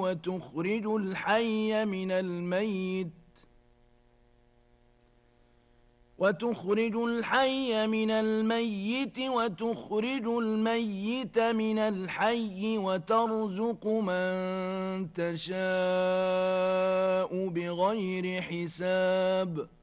وتخرج الحي من الميت وتخرج الميت من الحي وترزق من تشاء بغير حساب